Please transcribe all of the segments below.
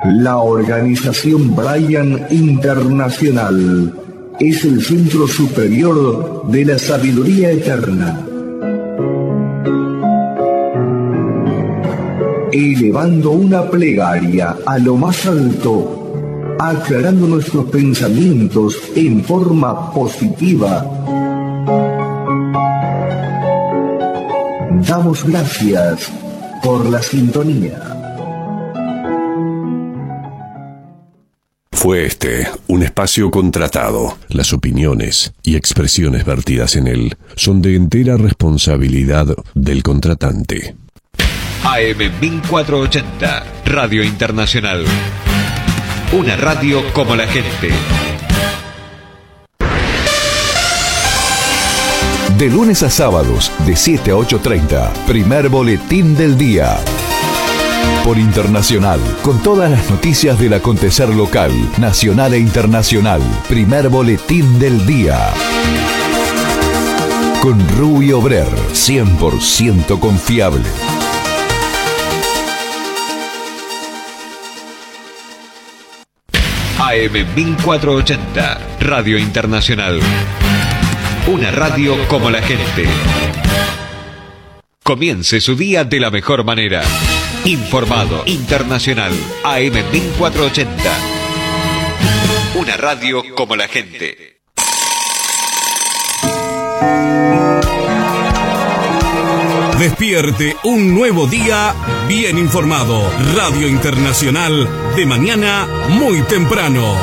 La organización Brian Internacional es el centro superior de la sabiduría eterna, elevando una plegaria a lo más alto, aclarando nuestros pensamientos en forma positiva. Damos gracias por la sintonía. Fue este un espacio contratado. Las opiniones y expresiones vertidas en él son de entera responsabilidad del contratante. AM 1480, Radio Internacional. Una radio como la gente. De lunes a sábados, de 7 a 8:30, primer boletín del día. Por Internacional, con todas las noticias del acontecer local, nacional e internacional. Primer boletín del día. Con Rubio Brer, 100% confiable. AM 1480, Radio Internacional. Una radio como la gente. Comience su día de la mejor manera. Informado, internacional, AM 1480. Una radio como la gente. Despierte un nuevo día bien informado. Radio Internacional de mañana muy temprano.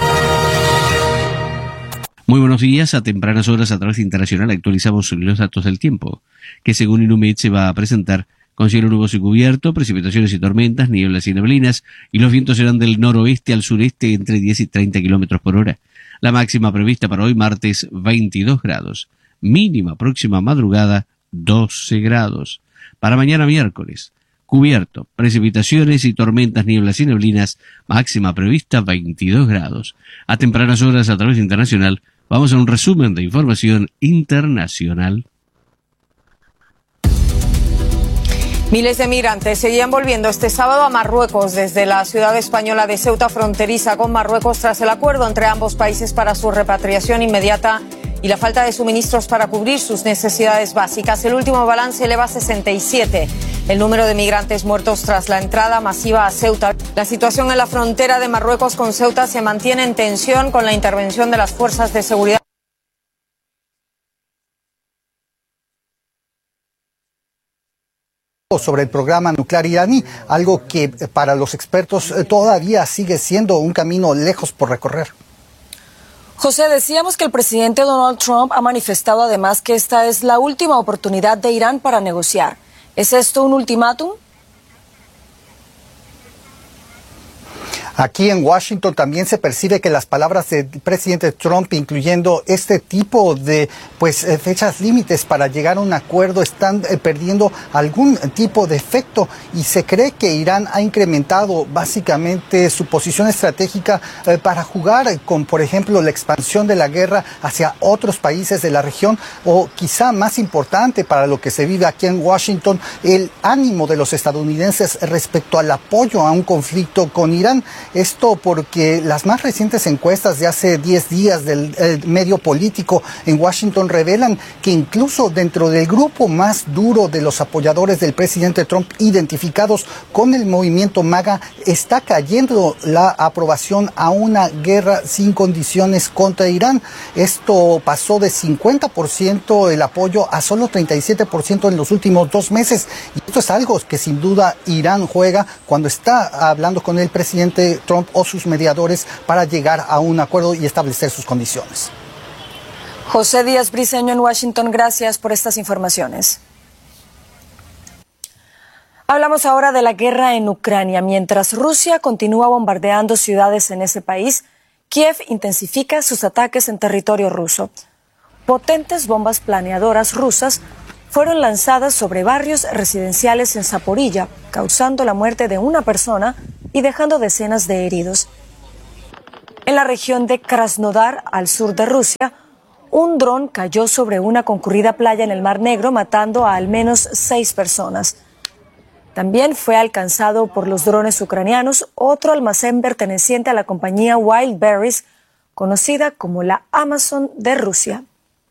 Muy buenos días. A tempranas horas a través de Internacional actualizamos los datos del tiempo, que según Inumet se va a presentar con cielo nuboso y cubierto, precipitaciones y tormentas, nieblas y neblinas, y los vientos serán del noroeste al sureste entre 10 y 30 kilómetros por hora. La máxima prevista para hoy martes 22 grados. Mínima próxima madrugada 12 grados. Para mañana miércoles, cubierto, precipitaciones y tormentas, nieblas y neblinas, máxima prevista 22 grados. A tempranas horas a través de Internacional, vamos a un resumen de información internacional. Miles de migrantes seguían volviendo este sábado a Marruecos desde la ciudad española de Ceuta, fronteriza con Marruecos, tras el acuerdo entre ambos países para su repatriación inmediata y la falta de suministros para cubrir sus necesidades básicas. El último balance eleva a 67 el número de migrantes muertos tras la entrada masiva a Ceuta. La situación en la frontera de Marruecos con Ceuta se mantiene en tensión con la intervención de las fuerzas de seguridad. Sobre el programa nuclear iraní, algo que para los expertos todavía sigue siendo un camino lejos por recorrer. José, decíamos que el presidente Donald Trump ha manifestado además que esta es la última oportunidad de Irán para negociar. ¿Es esto un ultimátum? Aquí en Washington también se percibe que las palabras del presidente Trump, incluyendo este tipo de fechas límites para llegar a un acuerdo, están perdiendo algún tipo de efecto, y se cree que Irán ha incrementado básicamente su posición estratégica para jugar con, por ejemplo, la expansión de la guerra hacia otros países de la región, o quizá más importante para lo que se vive aquí en Washington, el ánimo de los estadounidenses respecto al apoyo a un conflicto con Irán. Esto porque las más recientes encuestas de hace 10 días del medio político en Washington revelan que incluso dentro del grupo más duro de los apoyadores del presidente Trump, identificados con el movimiento MAGA, está cayendo la aprobación a una guerra sin condiciones contra Irán. Esto pasó de 50% el apoyo a solo 37% en los últimos 2 meses. Y esto es algo que sin duda Irán juega cuando está hablando con el presidente Trump o sus mediadores para llegar a un acuerdo y establecer sus condiciones. José Díaz Briceño en Washington, gracias por estas informaciones. Hablamos ahora de la guerra en Ucrania. Mientras Rusia continúa bombardeando ciudades en ese país, Kiev intensifica sus ataques en territorio ruso. Potentes bombas planeadoras rusas fueron lanzadas sobre barrios residenciales en Zaporilla, causando la muerte de una persona y dejando decenas de heridos. En la región de Krasnodar, al sur de Rusia, un dron cayó sobre una concurrida playa en el Mar Negro, matando a al menos 6 personas. También fue alcanzado por los drones ucranianos otro almacén perteneciente a la compañía Wildberries, conocida como la Amazon de Rusia.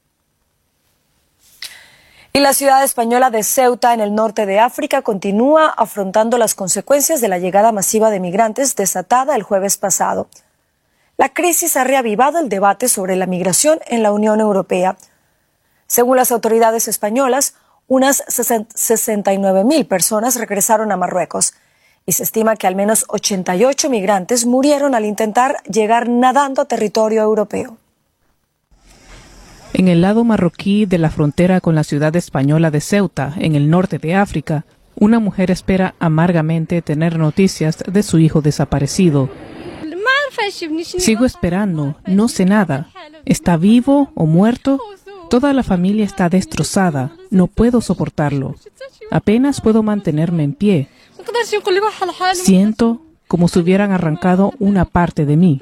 Y la ciudad española de Ceuta, en el norte de África, continúa afrontando las consecuencias de la llegada masiva de migrantes desatada el jueves pasado. La crisis ha reavivado el debate sobre la migración en la Unión Europea. Según las autoridades españolas, unas 69.000 personas regresaron a Marruecos y se estima que al menos 88 migrantes murieron al intentar llegar nadando a territorio europeo. En el lado marroquí de la frontera con la ciudad española de Ceuta, en el norte de África, una mujer espera amargamente tener noticias de su hijo desaparecido. Sigo esperando, no sé nada. ¿Está vivo o muerto? Toda la familia está destrozada, no puedo soportarlo. Apenas puedo mantenerme en pie. Siento como si hubieran arrancado una parte de mí.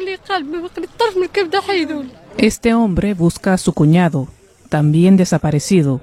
Este hombre busca a su cuñado, también desaparecido.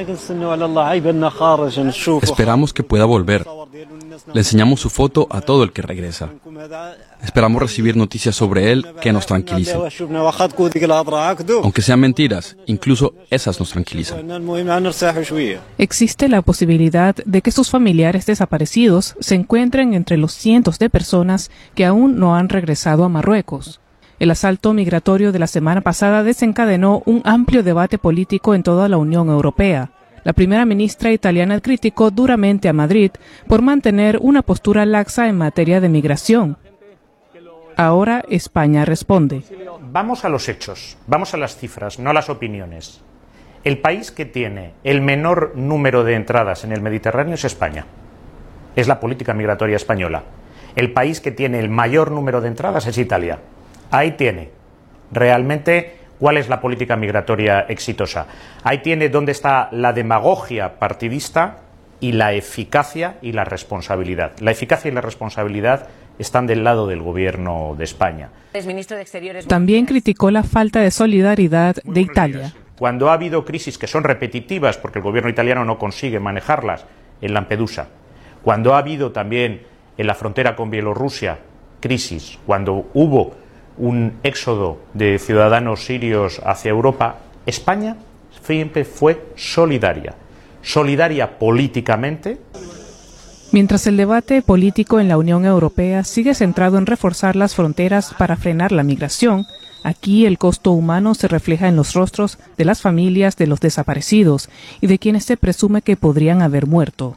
Esperamos que pueda volver. Le enseñamos su foto a todo el que regresa. Esperamos recibir noticias sobre él que nos tranquilicen. Aunque sean mentiras, incluso esas nos tranquilizan. Existe la posibilidad de que sus familiares desaparecidos se encuentren entre los cientos de personas que aún no han regresado a Marruecos. El asalto migratorio de la semana pasada desencadenó un amplio debate político en toda la Unión Europea. La primera ministra italiana criticó duramente a Madrid por mantener una postura laxa en materia de migración. Ahora España responde. Vamos a los hechos, vamos a las cifras, no a las opiniones. El país que tiene el menor número de entradas en el Mediterráneo es España. Es la política migratoria española. El país que tiene el mayor número de entradas es Italia. Ahí tiene realmente cuál es la política migratoria exitosa. Ahí tiene dónde está la demagogia partidista y la eficacia y la responsabilidad. La eficacia y la responsabilidad están del lado del gobierno de España. También criticó la falta de solidaridad de Italia. Cuando ha habido crisis que son repetitivas porque el gobierno italiano no consigue manejarlas, en Lampedusa, cuando ha habido también en la frontera con Bielorrusia crisis, cuando hubo un éxodo de ciudadanos sirios hacia Europa, España siempre fue solidaria políticamente. Mientras el debate político en la Unión Europea sigue centrado en reforzar las fronteras para frenar la migración, aquí el costo humano se refleja en los rostros de las familias de los desaparecidos y de quienes se presume que podrían haber muerto.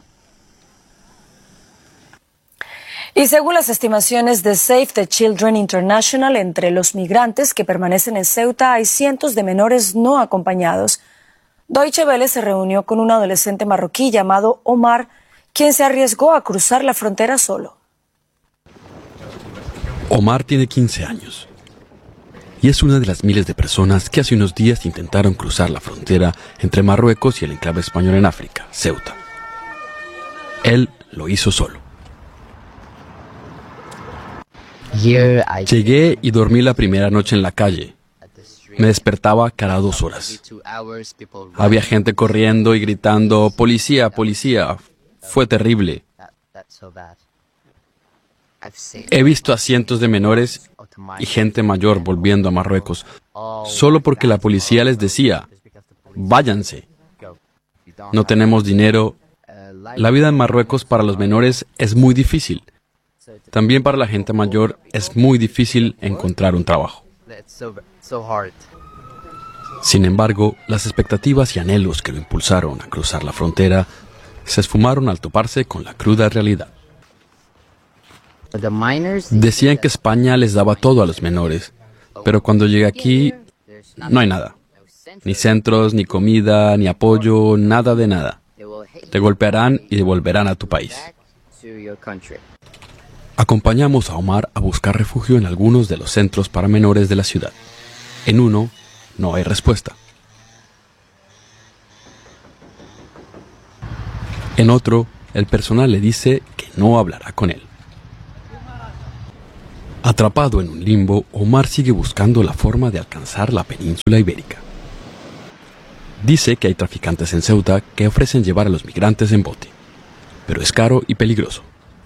Y según las estimaciones de Save the Children International, entre los migrantes que permanecen en Ceuta hay cientos de menores no acompañados. Deutsche Welle se reunió con un adolescente marroquí llamado Omar, quien se arriesgó a cruzar la frontera solo. Omar tiene 15 años y es una de las miles de personas que hace unos días intentaron cruzar la frontera entre Marruecos y el enclave español en África, Ceuta. Él lo hizo solo. Llegué y dormí la primera noche en la calle. Me despertaba cada 2 horas. Había gente corriendo y gritando, ¡policía, policía! Fue terrible. He visto a cientos de menores y gente mayor volviendo a Marruecos, solo porque la policía les decía, ¡váyanse! No tenemos dinero. La vida en Marruecos para los menores es muy difícil. También para la gente mayor es muy difícil encontrar un trabajo. Sin embargo, las expectativas y anhelos que lo impulsaron a cruzar la frontera se esfumaron al toparse con la cruda realidad. Decían que España les daba todo a los menores, pero cuando llegué aquí no hay nada. Ni centros, ni comida, ni apoyo, nada de nada. Te golpearán y devolverán a tu país. Acompañamos a Omar a buscar refugio en algunos de los centros para menores de la ciudad. En uno, no hay respuesta. En otro, el personal le dice que no hablará con él. Atrapado en un limbo, Omar sigue buscando la forma de alcanzar la península ibérica. Dice que hay traficantes en Ceuta que ofrecen llevar a los migrantes en bote. pero es caro y peligroso.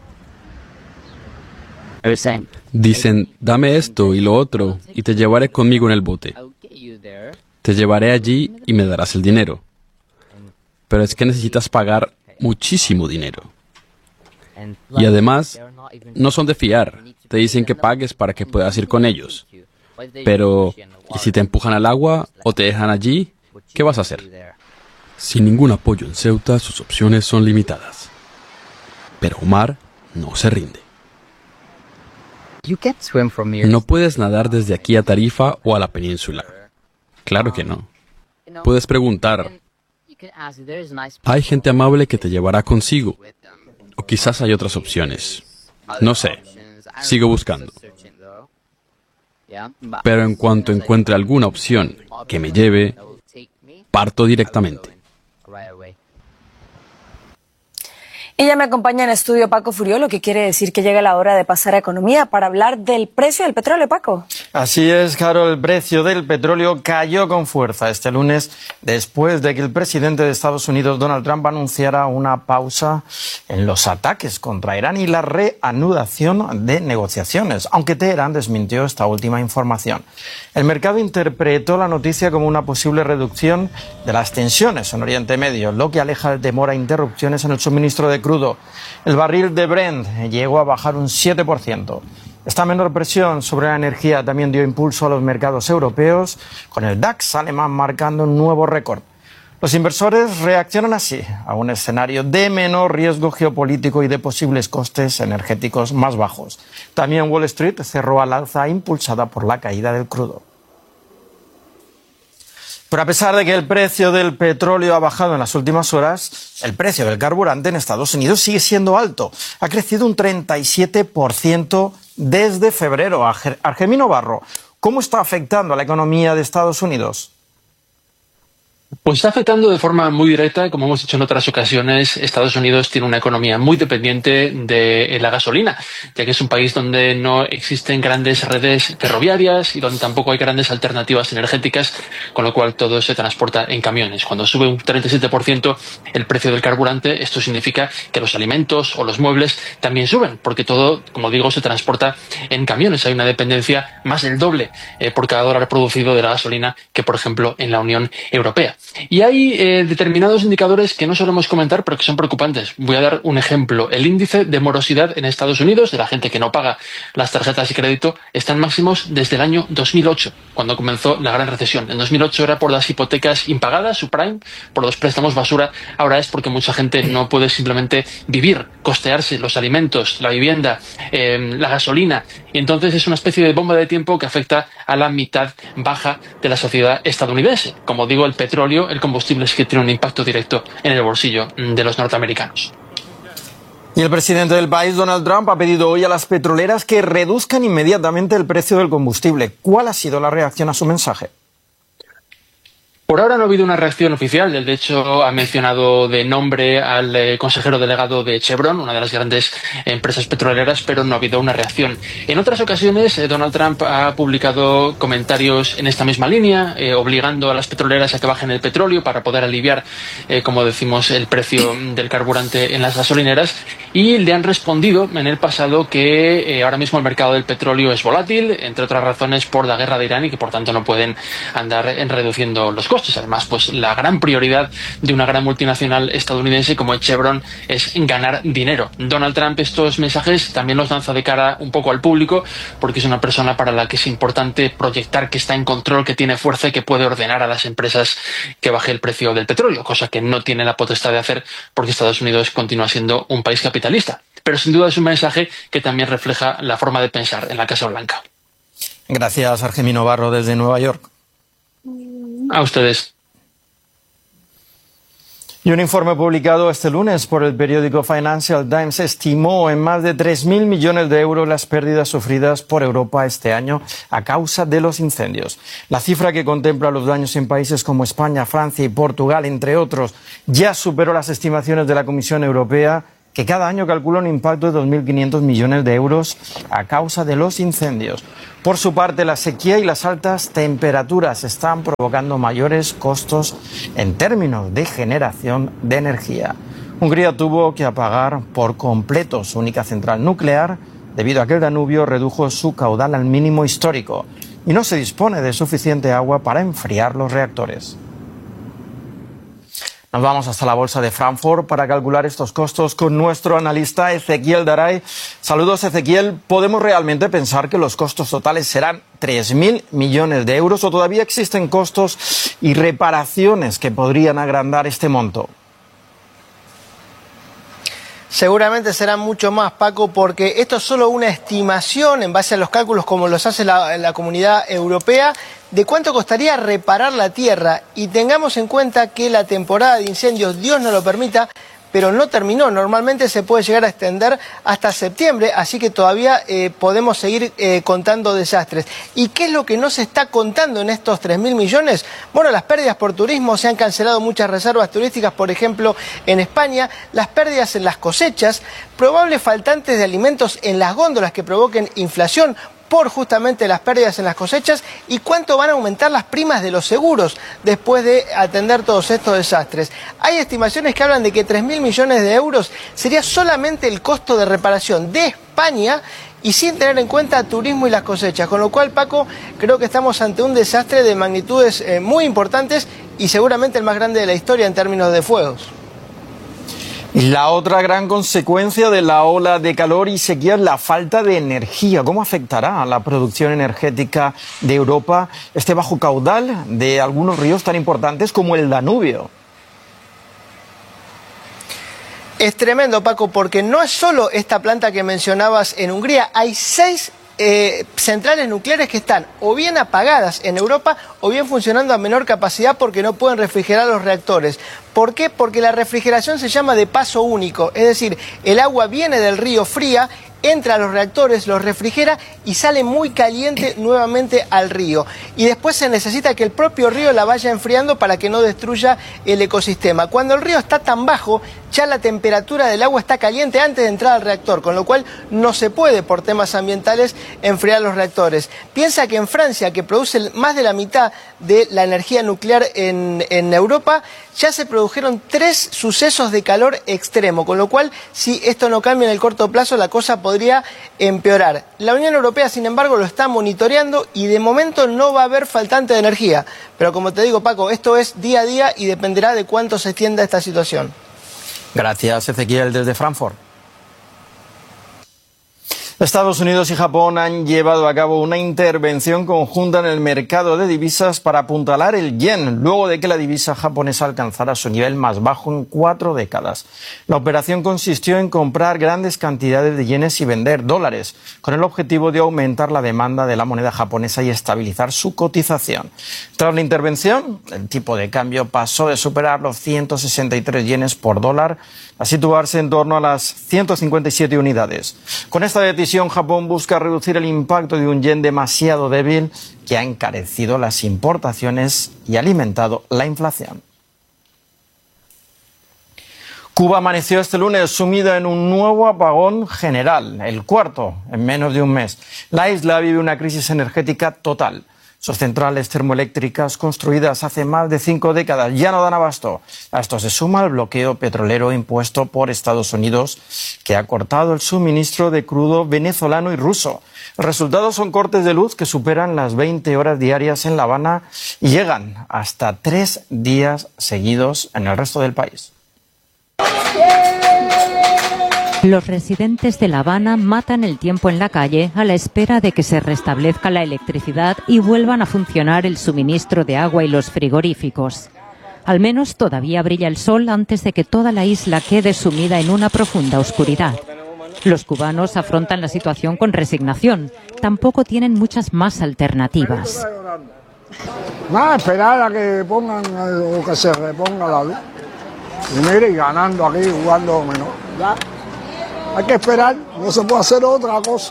Dicen, dame esto y lo otro, y te llevaré conmigo en el bote. Te llevaré allí y me darás el dinero. Pero es que necesitas pagar muchísimo dinero. Y además, no son de fiar. Te dicen que pagues para que puedas ir con ellos. Pero, ¿y si te empujan al agua o te dejan allí? ¿Qué vas a hacer? Sin ningún apoyo en Ceuta, sus opciones son limitadas. Pero Omar no se rinde. No puedes nadar desde aquí a Tarifa o a la península. Claro que no. Puedes preguntar. Hay gente amable que te llevará consigo. O quizás hay otras opciones. No sé. Sigo buscando. Pero en cuanto encuentre alguna opción que me lleve, parto directamente. Y ya me acompaña en estudio Paco Furió, lo que quiere decir que llega la hora de pasar a economía para hablar del precio del petróleo, Paco. Así es, Carol, el precio del petróleo cayó con fuerza este lunes después de que el presidente de Estados Unidos, Donald Trump, anunciara una pausa en los ataques contra Irán y la reanudación de negociaciones, aunque Teherán desmintió esta última información. El mercado interpretó la noticia como una posible reducción de las tensiones en Oriente Medio, lo que aleja el temor a interrupciones en el suministro de crudo. El barril de Brent llegó a bajar un 7%. Esta menor presión sobre la energía también dio impulso a los mercados europeos, con el DAX alemán marcando un nuevo récord. Los inversores reaccionan así a un escenario de menor riesgo geopolítico y de posibles costes energéticos más bajos. También Wall Street cerró al alza impulsada por la caída del crudo. Pero a pesar de que el precio del petróleo ha bajado en las últimas horas, el precio del carburante en Estados Unidos sigue siendo alto. Ha crecido un 37% desde febrero. Argemino Barro, ¿cómo está afectando a la economía de Estados Unidos? Pues está afectando de forma muy directa. Como hemos dicho en otras ocasiones, Estados Unidos tiene una economía muy dependiente de la gasolina, ya que es un país donde no existen grandes redes ferroviarias y donde tampoco hay grandes alternativas energéticas, con lo cual todo se transporta en camiones. Cuando sube un 37% el precio del carburante, esto significa que los alimentos o los muebles también suben, porque todo, como digo, se transporta en camiones. Hay una dependencia más del doble por cada dólar producido de la gasolina que, por ejemplo, en la Unión Europea. Y hay determinados indicadores que no solemos comentar, pero que son preocupantes. Voy a dar un ejemplo. El índice de morosidad en Estados Unidos, de la gente que no paga las tarjetas de crédito, está en máximos desde el año 2008, cuando comenzó la gran recesión. En 2008 era por las hipotecas impagadas, subprime, por los préstamos basura. Ahora es porque mucha gente no puede simplemente vivir, costearse los alimentos, la vivienda, la gasolina. Y entonces es una especie de bomba de tiempo que afecta a la mitad baja de la sociedad estadounidense. Como digo, el petróleo, el combustible, es que tiene un impacto directo en el bolsillo de los norteamericanos. Y el presidente del país, Donald Trump, ha pedido hoy a las petroleras que reduzcan inmediatamente el precio del combustible. ¿Cuál ha sido la reacción a su mensaje? Por ahora no ha habido una reacción oficial. De hecho, ha mencionado de nombre al consejero delegado de Chevron, una de las grandes empresas petroleras, pero no ha habido una reacción. En otras ocasiones, Donald Trump ha publicado comentarios en esta misma línea, obligando a las petroleras a que bajen el petróleo para poder aliviar, como decimos, el precio del carburante en las gasolineras. Y le han respondido en el pasado que ahora mismo el mercado del petróleo es volátil, entre otras razones por la guerra de Irán, y que por tanto no pueden andar reduciendo los costes. Además, pues la gran prioridad de una gran multinacional estadounidense como es Chevron es ganar dinero. Donald Trump estos mensajes también los lanza de cara un poco al público, porque es una persona para la que es importante proyectar que está en control, que tiene fuerza y que puede ordenar a las empresas que baje el precio del petróleo, cosa que no tiene la potestad de hacer porque Estados Unidos continúa siendo un país capitalista. Pero sin duda es un mensaje que también refleja la forma de pensar en la Casa Blanca. Gracias, Argemino Barro, desde Nueva York. A ustedes. Y un informe publicado este lunes por el periódico Financial Times estimó en más de 3.000 millones de euros las pérdidas sufridas por Europa este año a causa de los incendios. La cifra, que contempla los daños en países como España, Francia y Portugal, entre otros, ya superó las estimaciones de la Comisión Europea, que cada año calcula un impacto de 2.500 millones de euros a causa de los incendios. Por su parte, la sequía y las altas temperaturas están provocando mayores costos en términos de generación de energía. Hungría tuvo que apagar por completo su única central nuclear debido a que el Danubio redujo su caudal al mínimo histórico y no se dispone de suficiente agua para enfriar los reactores. Nos vamos hasta la bolsa de Frankfurt para calcular estos costos con nuestro analista Ezequiel Daray. Saludos, Ezequiel. ¿Podemos realmente pensar que los costos totales serán 3.000 millones de euros o todavía existen costos y reparaciones que podrían agrandar este monto? Seguramente será mucho más, Paco, porque esto es solo una estimación en base a los cálculos como los hace la Comunidad Europea de cuánto costaría reparar la tierra. Y tengamos en cuenta que la temporada de incendios, Dios no lo permita, pero no terminó. Normalmente se puede llegar a extender hasta septiembre, así que todavía podemos seguir contando desastres. ¿Y qué es lo que no se está contando en estos 3.000 millones? Bueno, las pérdidas por turismo, se han cancelado muchas reservas turísticas, por ejemplo, en España, las pérdidas en las cosechas, probables faltantes de alimentos en las góndolas que provoquen inflación por justamente las pérdidas en las cosechas y cuánto van a aumentar las primas de los seguros después de atender todos estos desastres. Hay estimaciones que hablan de que 3.000 millones de euros sería solamente el costo de reparación de España y sin tener en cuenta turismo y las cosechas. Con lo cual, Paco, creo que estamos ante un desastre de magnitudes muy importantes y seguramente el más grande de la historia en términos de fuegos. Y la otra gran consecuencia de la ola de calor y sequía es la falta de energía. ¿Cómo afectará a la producción energética de Europa este bajo caudal de algunos ríos tan importantes como el Danubio? Es tremendo, Paco, porque no es solo esta planta que mencionabas en Hungría, hay 6 centrales nucleares que están o bien apagadas en Europa o bien funcionando a menor capacidad porque no pueden refrigerar los reactores. ¿Por qué? Porque la refrigeración se llama de paso único, es decir, el agua viene del río fría, entra a los reactores, los refrigera y sale muy caliente nuevamente al río. Y después se necesita que el propio río la vaya enfriando para que no destruya el ecosistema. Cuando el río está tan bajo, ya la temperatura del agua está caliente antes de entrar al reactor, con lo cual no se puede, por temas ambientales, enfriar los reactores. Piensa que en Francia, que produce más de la mitad de la energía nuclear en Europa, ya se produjeron 3 sucesos de calor extremo, con lo cual, si esto no cambia en el corto plazo, la cosa podría empeorar. La Unión Europea, sin embargo, lo está monitoreando y de momento no va a haber faltante de energía. Pero como te digo, Paco, esto es día a día y dependerá de cuánto se extienda esta situación. Gracias, Ezequiel, desde Frankfurt. Estados Unidos y Japón han llevado a cabo una intervención conjunta en el mercado de divisas para apuntalar el yen, luego de que la divisa japonesa alcanzara su nivel más bajo en 4 décadas. La operación consistió en comprar grandes cantidades de yenes y vender dólares, con el objetivo de aumentar la demanda de la moneda japonesa y estabilizar su cotización. Tras la intervención, el tipo de cambio pasó de superar los 163 yenes por dólar a situarse en torno a las 157 unidades. Con esta decisión, Japón busca reducir el impacto de un yen demasiado débil que ha encarecido las importaciones y alimentado la inflación. Cuba amaneció este lunes sumida en un nuevo apagón general, el 4º en menos de un mes. La isla vive una crisis energética total. Sus centrales termoeléctricas construidas hace más de 5 décadas ya no dan abasto. A esto se suma el bloqueo petrolero impuesto por Estados Unidos, que ha cortado el suministro de crudo venezolano y ruso. El resultado son cortes de luz que superan las 20 horas diarias en La Habana y llegan hasta 3 días seguidos en el resto del país. Los residentes de La Habana matan el tiempo en la calle a la espera de que se restablezca la electricidad y vuelvan a funcionar el suministro de agua y los frigoríficos. Al menos todavía brilla el sol antes de que toda la isla quede sumida en una profunda oscuridad. Los cubanos afrontan la situación con resignación. Tampoco tienen muchas más alternativas. Nada, esperar a que pongan o que se reponga la luz. Y mire, ganando aquí, jugando menos. Ya. Hay que esperar, no se puede hacer otra cosa.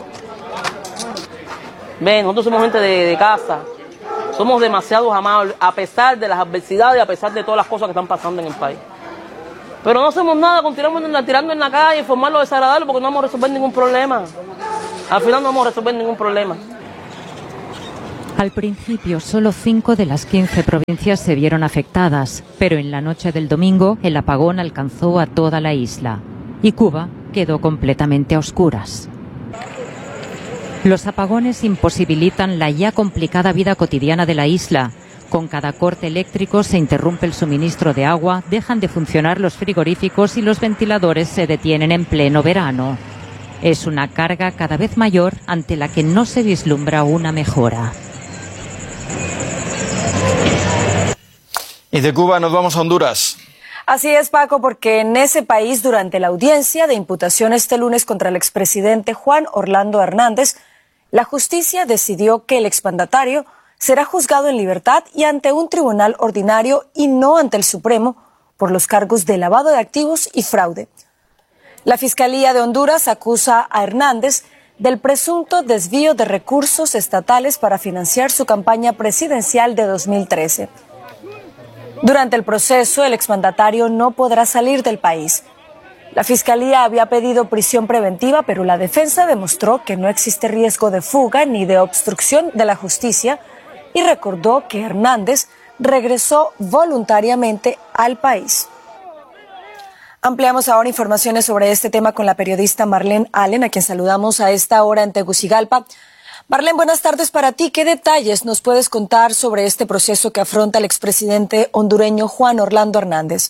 Ven, nosotros somos gente de casa, somos demasiado amables, a pesar de las adversidades, a pesar de todas las cosas que están pasando en el país. Pero no hacemos nada, continuamos tirando en la calle, informar lo desagradable porque no vamos a resolver ningún problema. Al final no vamos a resolver ningún problema. Al principio, solo 5 de las 15 provincias se vieron afectadas, pero en la noche del domingo el apagón alcanzó a toda la isla y Cuba quedó completamente a oscuras. Los apagones imposibilitan la ya complicada vida cotidiana de la isla. Con cada corte eléctrico se interrumpe el suministro de agua, dejan de funcionar los frigoríficos y los ventiladores se detienen en pleno verano. Es una carga cada vez mayor ante la que no se vislumbra una mejora. Y de Cuba nos vamos a Honduras. Así es, Paco, porque en ese país, durante la audiencia de imputación este lunes contra el expresidente Juan Orlando Hernández, la justicia decidió que el exmandatario será juzgado en libertad y ante un tribunal ordinario y no ante el Supremo por los cargos de lavado de activos y fraude. La Fiscalía de Honduras acusa a Hernández del presunto desvío de recursos estatales para financiar su campaña presidencial de 2013. Durante el proceso, el exmandatario no podrá salir del país. La Fiscalía había pedido prisión preventiva, pero la defensa demostró que no existe riesgo de fuga ni de obstrucción de la justicia y recordó que Hernández regresó voluntariamente al país. Ampliamos ahora informaciones sobre este tema con la periodista Marlene Allen, a quien saludamos a esta hora en Tegucigalpa. Marlene, buenas tardes para ti. ¿Qué detalles nos puedes contar sobre este proceso que afronta el expresidente hondureño Juan Orlando Hernández?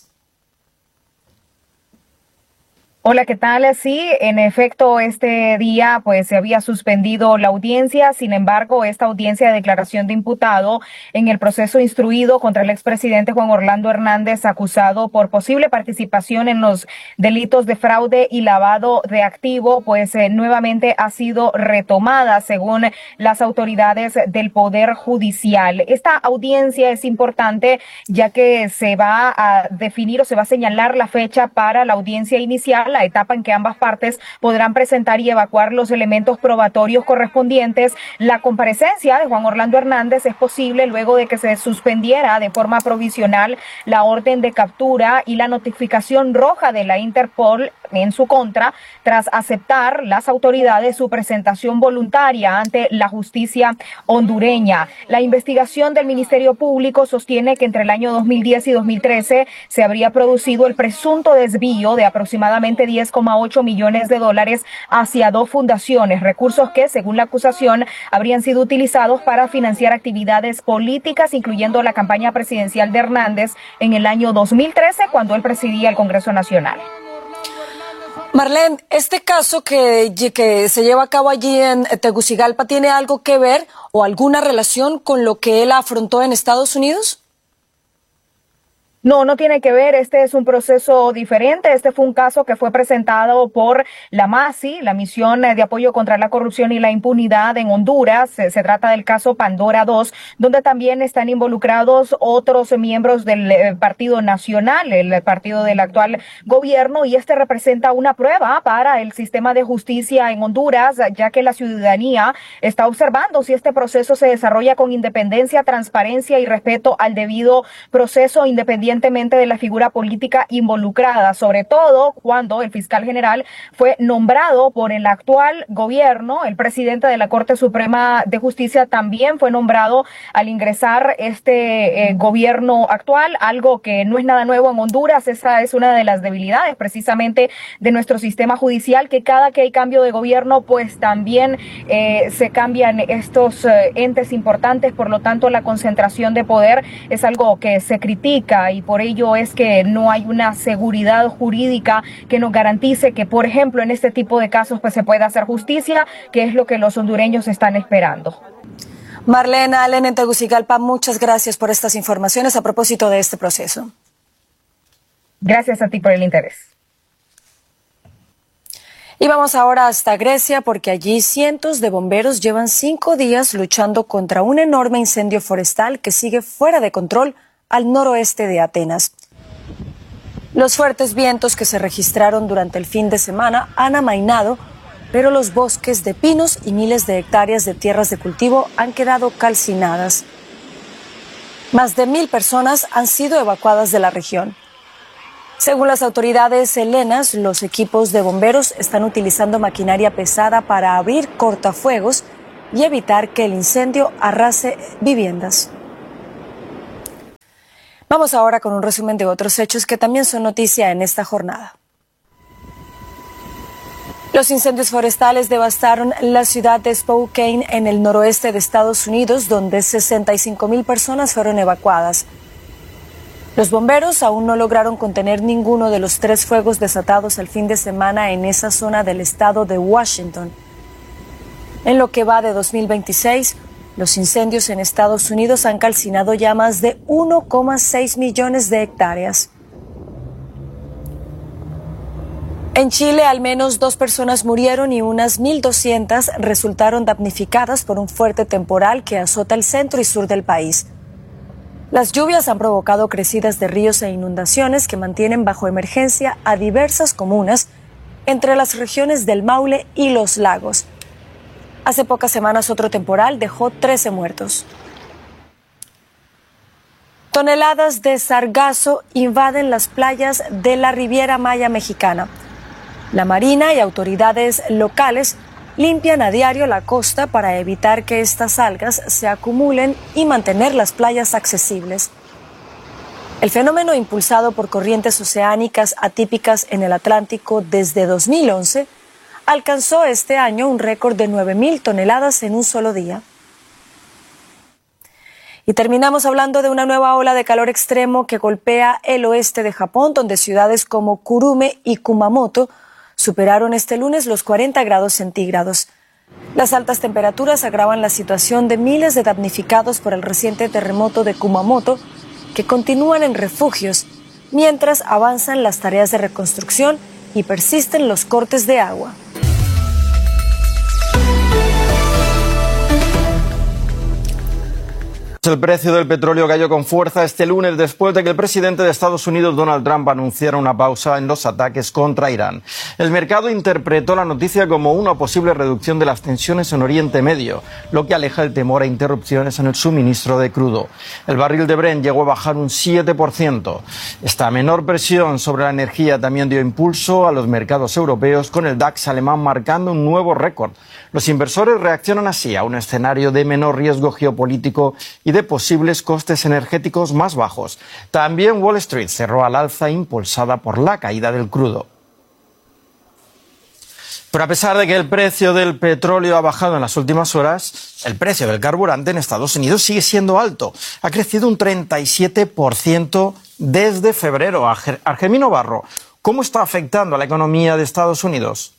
Hola, ¿qué tal? Sí, en efecto, este día pues se había suspendido la audiencia. Sin embargo, esta audiencia de declaración de imputado en el proceso instruido contra el expresidente Juan Orlando Hernández, acusado por posible participación en los delitos de fraude y lavado de activo, pues nuevamente ha sido retomada según las autoridades del Poder Judicial. Esta audiencia es importante ya que se va a definir o se va a señalar la fecha para la audiencia inicial, la etapa en que ambas partes podrán presentar y evacuar los elementos probatorios correspondientes. La comparecencia de Juan Orlando Hernández es posible luego de que se suspendiera de forma provisional la orden de captura y la notificación roja de la Interpol en su contra, tras aceptar las autoridades su presentación voluntaria ante la justicia hondureña. La investigación del Ministerio Público sostiene que entre el año 2010 y 2013 se habría producido el presunto desvío de aproximadamente 10,8 millones de dólares hacia 2 fundaciones, recursos que, según la acusación, habrían sido utilizados para financiar actividades políticas, incluyendo la campaña presidencial de Hernández en el año 2013, cuando él presidía el Congreso Nacional. Marlene, ¿este caso que se lleva a cabo allí en Tegucigalpa tiene algo que ver o alguna relación con lo que él afrontó en Estados Unidos? No, no tiene que ver. Este es un proceso diferente. Este fue un caso que fue presentado por la MASI, la Misión de Apoyo contra la Corrupción y la Impunidad en Honduras. Se trata del caso Pandora 2, donde también están involucrados otros miembros del Partido Nacional, el partido del actual gobierno, y este representa una prueba para el sistema de justicia en Honduras, ya que la ciudadanía está observando si este proceso se desarrolla con independencia, transparencia y respeto al debido proceso, independientemente de la figura política involucrada, sobre todo cuando el fiscal general fue nombrado por el actual gobierno. El presidente de la Corte Suprema de Justicia también fue nombrado al ingresar este gobierno actual, algo que no es nada nuevo en Honduras. Esa es una de las debilidades precisamente de nuestro sistema judicial, que cada que hay cambio de gobierno pues también se cambian estos entes importantes. Por lo tanto, la concentración de poder es algo que se critica, y por ello es que no hay una seguridad jurídica que nos garantice que, por ejemplo, en este tipo de casos pues se pueda hacer justicia, que es lo que los hondureños están esperando. Marlene Allen en Tegucigalpa, muchas gracias por estas informaciones a propósito de este proceso. Gracias a ti por el interés. Y vamos ahora hasta Grecia, porque allí cientos de bomberos llevan 5 días luchando contra un enorme incendio forestal que sigue fuera de control al noroeste de Atenas. Los fuertes vientos que se registraron durante el fin de semana han amainado, pero los bosques de pinos y miles de hectáreas de tierras de cultivo han quedado calcinadas. Más de 1,000 personas han sido evacuadas de la región. Según las autoridades helenas, los equipos de bomberos están utilizando maquinaria pesada para abrir cortafuegos y evitar que el incendio arrase viviendas. Vamos ahora con un resumen de otros hechos que también son noticia en esta jornada. Los incendios forestales devastaron la ciudad de Spokane en el noroeste de Estados Unidos, donde 65,000 personas fueron evacuadas. Los bomberos aún no lograron contener ninguno de los 3 fuegos desatados el fin de semana en esa zona del estado de Washington. En lo que va de 2026, los incendios en Estados Unidos han calcinado ya más de 1,6 millones de hectáreas. En Chile, al menos 2 personas murieron y unas 1.200 resultaron damnificadas por un fuerte temporal que azota el centro y sur del país. Las lluvias han provocado crecidas de ríos e inundaciones que mantienen bajo emergencia a diversas comunas entre las regiones del Maule y los Lagos. Hace pocas semanas otro temporal dejó 13 muertos. Toneladas de sargazo invaden las playas de la Riviera Maya mexicana. La Marina y autoridades locales limpian a diario la costa para evitar que estas algas se acumulen y mantener las playas accesibles. El fenómeno, impulsado por corrientes oceánicas atípicas en el Atlántico desde 2011, alcanzó este año un récord de 9.000 toneladas en un solo día. Y terminamos hablando de una nueva ola de calor extremo que golpea el oeste de Japón, donde ciudades como Kurume y Kumamoto superaron este lunes los 40 grados centígrados. Las altas temperaturas agravan la situación de miles de damnificados por el reciente terremoto de Kumamoto, que continúan en refugios, mientras avanzan las tareas de reconstrucción y persisten los cortes de agua. El precio del petróleo cayó con fuerza este lunes después de que el presidente de Estados Unidos, Donald Trump, anunciara una pausa en los ataques contra Irán. El mercado interpretó la noticia como una posible reducción de las tensiones en Oriente Medio, lo que aleja el temor a interrupciones en el suministro de crudo. El barril de Brent llegó a bajar un 7%. Esta menor presión sobre la energía también dio impulso a los mercados europeos, con el DAX alemán marcando un nuevo récord. Los inversores reaccionan así a un escenario de menor riesgo geopolítico y de posibles costes energéticos más bajos. También Wall Street cerró al alza, impulsada por la caída del crudo. Pero a pesar de que el precio del petróleo ha bajado en las últimas horas, el precio del carburante en Estados Unidos sigue siendo alto. Ha crecido un 37% desde febrero. Argemino Barro, ¿cómo está afectando a la economía de Estados Unidos?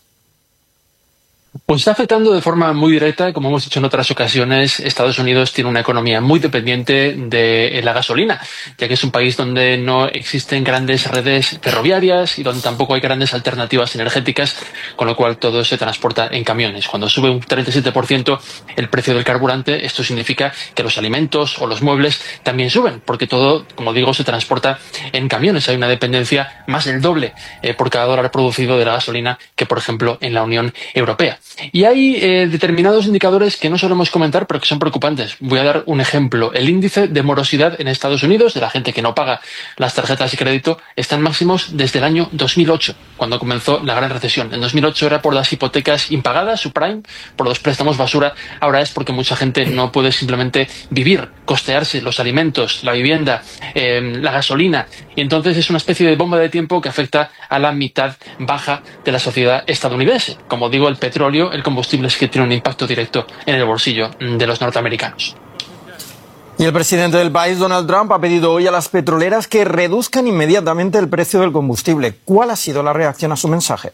Pues está afectando de forma muy directa. Como hemos dicho en otras ocasiones, Estados Unidos tiene una economía muy dependiente de la gasolina, ya que es un país donde no existen grandes redes ferroviarias y donde tampoco hay grandes alternativas energéticas, con lo cual todo se transporta en camiones. Cuando sube un 37% el precio del carburante, esto significa que los alimentos o los muebles también suben, porque todo, como digo, se transporta en camiones. Hay una dependencia más del doble por cada dólar producido de la gasolina que, por ejemplo, en la Unión Europea. Y hay determinados indicadores que no solemos comentar, pero que son preocupantes. Voy a dar un ejemplo. El índice de morosidad en Estados Unidos, de la gente que no paga las tarjetas de crédito, está en máximos desde el año 2008, cuando comenzó la gran recesión. En 2008 era por las hipotecas impagadas, subprime, por los préstamos basura. Ahora es porque mucha gente no puede simplemente vivir, costearse los alimentos, la vivienda, la gasolina. Y entonces es una especie de bomba de tiempo que afecta a la mitad baja de la sociedad estadounidense. Como digo, el petróleo, el combustible, es que tiene un impacto directo en el bolsillo de los norteamericanos. Y el presidente del país, Donald Trump, ha pedido hoy a las petroleras que reduzcan inmediatamente el precio del combustible. ¿Cuál ha sido la reacción a su mensaje?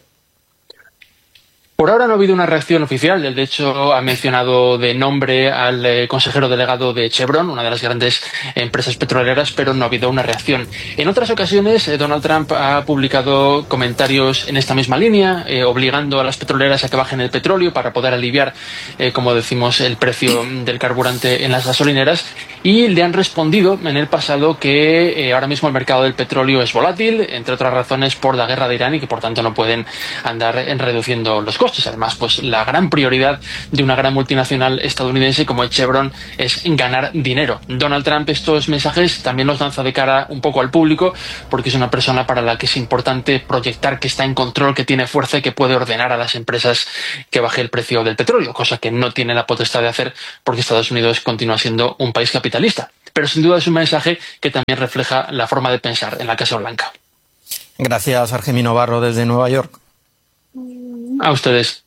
Por ahora no ha habido una reacción oficial. De hecho, ha mencionado de nombre al consejero delegado de Chevron, una de las grandes empresas petroleras, pero no ha habido una reacción. En otras ocasiones, Donald Trump ha publicado comentarios en esta misma línea, obligando a las petroleras a que bajen el petróleo para poder aliviar, como decimos, el precio del carburante en las gasolineras. Y le han respondido en el pasado que ahora mismo el mercado del petróleo es volátil, entre otras razones por la guerra de Irán, y que por tanto no pueden andar reduciendo los costes. costes. Además, pues la gran prioridad de una gran multinacional estadounidense como es Chevron es ganar dinero. Donald Trump estos mensajes también los lanza de cara un poco al público, porque es una persona para la que es importante proyectar que está en control, que tiene fuerza y que puede ordenar a las empresas que baje el precio del petróleo, cosa que no tiene la potestad de hacer porque Estados Unidos continúa siendo un país capitalista. Pero sin duda es un mensaje que también refleja la forma de pensar en la Casa Blanca. Gracias, Argemino Barro, desde Nueva York. A ustedes.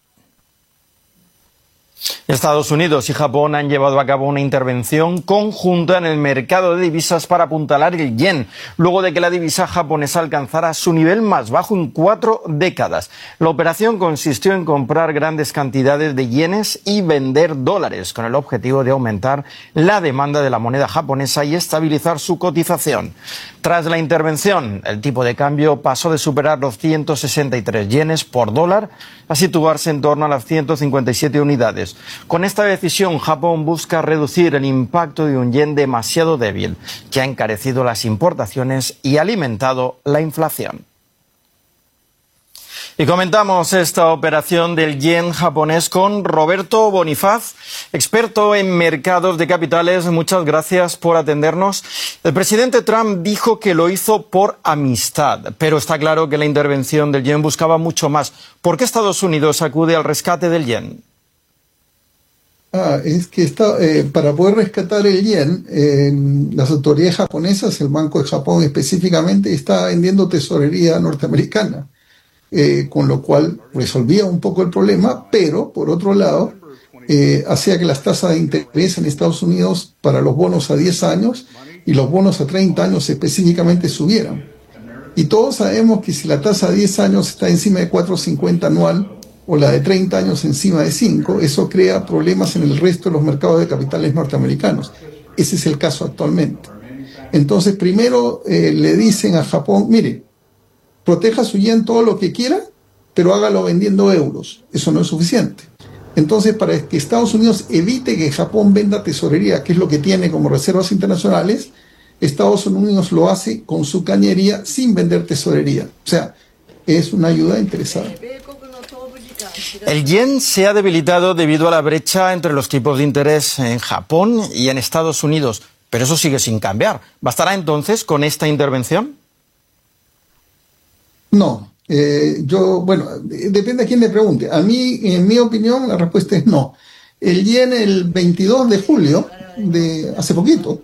Estados Unidos y Japón han llevado a cabo una intervención conjunta en el mercado de divisas para apuntalar el yen, luego de que la divisa japonesa alcanzara su nivel más bajo en 4 décadas. La operación consistió en comprar grandes cantidades de yenes y vender dólares, con el objetivo de aumentar la demanda de la moneda japonesa y estabilizar su cotización. Tras la intervención, el tipo de cambio pasó de superar los 163 yenes por dólar a situarse en torno a las 157 unidades. Con esta decisión, Japón busca reducir el impacto de un yen demasiado débil, que ha encarecido las importaciones y alimentado la inflación. Y comentamos esta operación del yen japonés con Roberto Bonifaz, experto en mercados de capitales. Muchas gracias por atendernos. El presidente Trump dijo que lo hizo por amistad, pero está claro que la intervención del yen buscaba mucho más. ¿Por qué Estados Unidos acude al rescate del yen? Es que para poder rescatar el yen, las autoridades japonesas, el Banco de Japón específicamente, está vendiendo tesorería norteamericana, con lo cual resolvía un poco el problema, pero por otro lado hacía que las tasas de interés en Estados Unidos para los bonos a 10 años y los bonos a 30 años específicamente subieran. Y todos sabemos que si la tasa a 10 años está encima de 4,50 anual, o la de 30 años encima de 5, eso crea problemas en el resto de los mercados de capitales norteamericanos. Ese es el caso actualmente. Entonces, primero le dicen a Japón, mire, proteja su yen todo lo que quiera, pero hágalo vendiendo euros. Eso no es suficiente. Entonces, para que Estados Unidos evite que Japón venda tesorería, que es lo que tiene como reservas internacionales, Estados Unidos lo hace con su cañería sin vender tesorería. O sea, es una ayuda interesada. El yen se ha debilitado debido a la brecha entre los tipos de interés en Japón y en Estados Unidos, pero eso sigue sin cambiar. ¿Bastará entonces con esta intervención? No. Depende a quién le pregunte. A mí, en mi opinión, la respuesta es no. El yen el 22 de julio, hace poquito,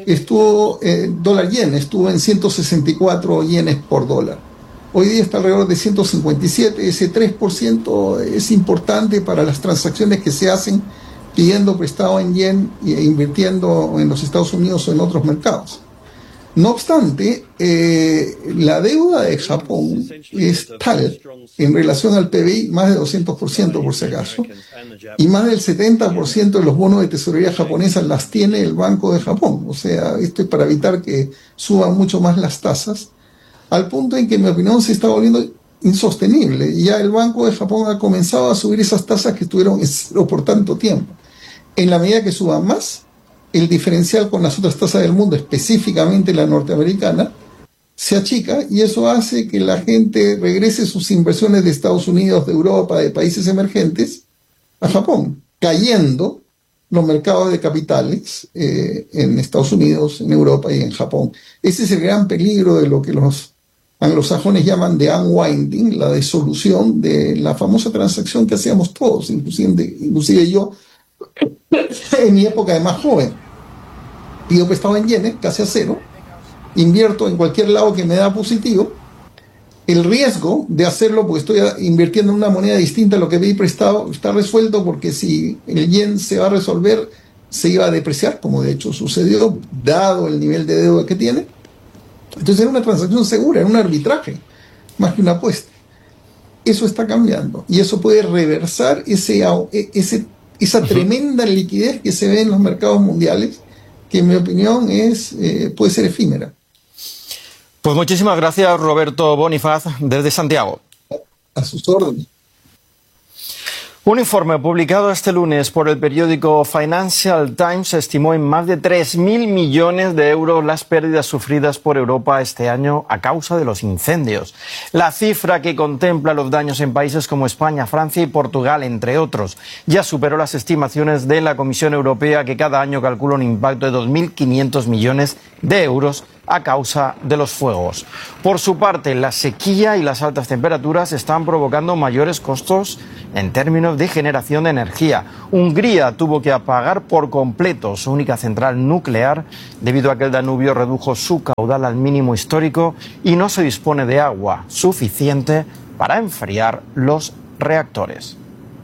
dólar yen estuvo en 164 yenes por dólar. Hoy día está alrededor de 157, ese 3% es importante para las transacciones que se hacen pidiendo prestado en yen e invirtiendo en los Estados Unidos o en otros mercados. No obstante, la deuda de Japón es tal en relación al PBI, más de 200% por si acaso, y más del 70% de los bonos de tesorería japonesa las tiene el Banco de Japón. O sea, esto es para evitar que suban mucho más las tasas, al punto en que, en mi opinión, se está volviendo insostenible. Y ya el Banco de Japón ha comenzado a subir esas tasas que estuvieron en cero por tanto tiempo. En la medida que suban más, el diferencial con las otras tasas del mundo, específicamente la norteamericana, se achica, y eso hace que la gente regrese sus inversiones de Estados Unidos, de Europa, de países emergentes, a Japón, cayendo los mercados de capitales en Estados Unidos, en Europa y en Japón. Ese es el gran peligro de lo que los anglosajones llaman de unwinding, la disolución de la famosa transacción que hacíamos todos, inclusive yo, en mi época de más joven. Pido prestado en yenes, casi a cero, invierto en cualquier lado que me da positivo. El riesgo de hacerlo, porque estoy invirtiendo en una moneda distinta a lo que pedí prestado, está resuelto, porque si el yen se va a resolver, se iba a depreciar, como de hecho sucedió, dado el nivel de deuda que tiene. Entonces era una transacción segura, era un arbitraje, más que una apuesta. Eso está cambiando, y eso puede reversar esa tremenda liquidez que se ve en los mercados mundiales, que en mi opinión puede ser efímera. Pues muchísimas gracias, Roberto Bonifaz, desde Santiago. A sus órdenes. Un informe publicado este lunes por el periódico Financial Times estimó en más de 3.000 millones de euros las pérdidas sufridas por Europa este año a causa de los incendios. La cifra, que contempla los daños en países como España, Francia y Portugal, entre otros, ya superó las estimaciones de la Comisión Europea, que cada año calcula un impacto de 2.500 millones de euros a causa de los fuegos. Por su parte, la sequía y las altas temperaturas están provocando mayores costos en términos de generación de energía. Hungría tuvo que apagar por completo su única central nuclear debido a que el Danubio redujo su caudal al mínimo histórico y no se dispone de agua suficiente para enfriar los reactores.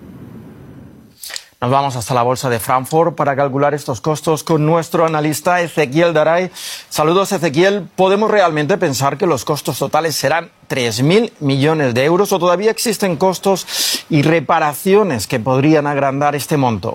Nos vamos hasta la bolsa de Frankfurt para calcular estos costos con nuestro analista Ezequiel Daray. Saludos, Ezequiel. ¿Podemos realmente pensar que los costos totales serán 3.000 millones de euros o todavía existen costos y reparaciones que podrían agrandar este monto?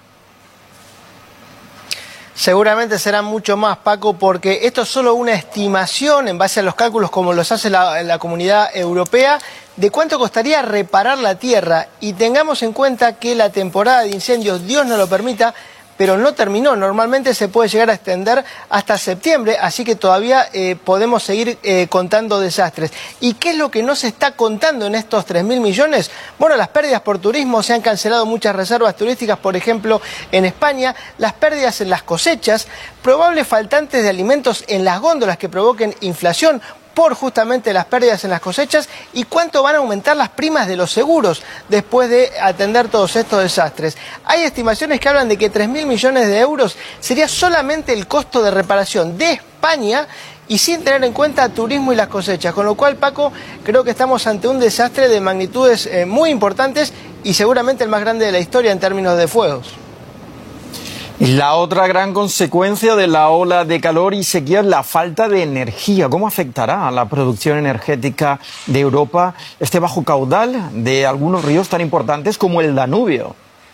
Seguramente será mucho más, Paco, porque esto es solo una estimación en base a los cálculos como los hace la Comunidad Europea de cuánto costaría reparar la tierra. Y tengamos en cuenta que la temporada de incendios, Dios no lo permita, pero no terminó. Normalmente se puede llegar a extender hasta septiembre, así que todavía podemos seguir contando desastres. ¿Y qué es lo que no se está contando en estos 3.000 millones? Bueno, las pérdidas por turismo, se han cancelado muchas reservas turísticas, por ejemplo, en España, las pérdidas en las cosechas, probables faltantes de alimentos en las góndolas que provoquen inflación por justamente las pérdidas en las cosechas, y cuánto van a aumentar las primas de los seguros después de atender todos estos desastres. Hay estimaciones que hablan de que 3.000 millones de euros sería solamente el costo de reparación de España y sin tener en cuenta turismo y las cosechas. Con lo cual, Paco, creo que estamos ante un desastre de magnitudes muy importantes y seguramente el más grande de la historia en términos de fuegos. Y la otra gran consecuencia de la ola de calor y sequía es la falta de energía. ¿Cómo afectará a la producción energética de Europa este bajo caudal de algunos ríos tan importantes como el Danubio?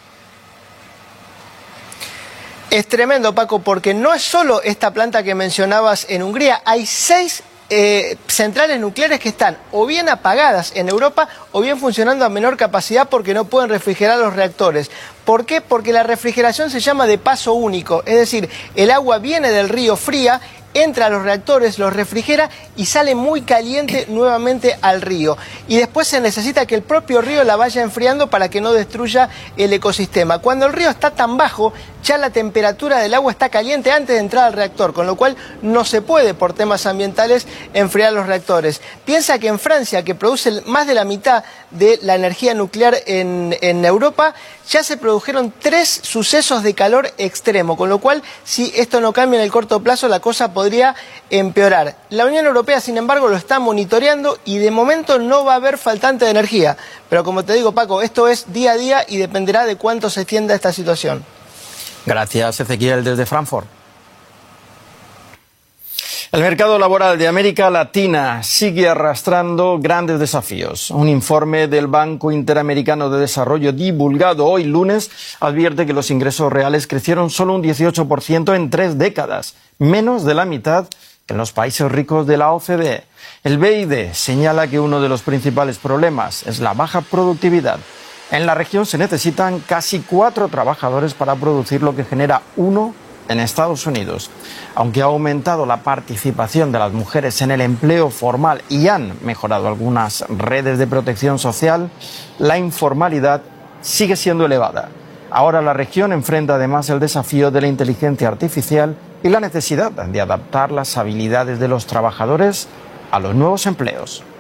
Es tremendo, Paco, porque no es solo esta planta que mencionabas en Hungría, hay 6 centrales nucleares que están o bien apagadas en Europa o bien funcionando a menor capacidad porque no pueden refrigerar los reactores. ¿Por qué? Porque la refrigeración se llama de paso único, es decir, el agua viene del río fría, entra a los reactores, los refrigera y sale muy caliente nuevamente al río. Y después se necesita que el propio río la vaya enfriando para que no destruya el ecosistema. Cuando el río está tan bajo, ya la temperatura del agua está caliente antes de entrar al reactor, con lo cual no se puede, por temas ambientales, enfriar los reactores. Piensa que en Francia, que produce más de la mitad de la energía nuclear en Europa, ya se produjeron 3 sucesos de calor extremo, con lo cual, si esto no cambia en el corto plazo, la cosa podría empeorar. La Unión Europea, sin embargo, lo está monitoreando y de momento no va a haber faltante de energía. Pero como te digo, Paco, esto es día a día y dependerá de cuánto se extienda esta situación. Gracias, Ezequiel, desde Frankfurt. El mercado laboral de América Latina sigue arrastrando grandes desafíos. Un informe del Banco Interamericano de Desarrollo divulgado hoy lunes advierte que los ingresos reales crecieron solo un 18% en 3 décadas, menos de la mitad que en los países ricos de la OCDE. El BID señala que uno de los principales problemas es la baja productividad. En la región se necesitan casi 4 trabajadores para producir lo que genera 1 en Estados Unidos. Aunque ha aumentado la participación de las mujeres en el empleo formal y han mejorado algunas redes de protección social, la informalidad sigue siendo elevada. Ahora la región enfrenta además el desafío de la inteligencia artificial y la necesidad de adaptar las habilidades de los trabajadores a los nuevos empleos.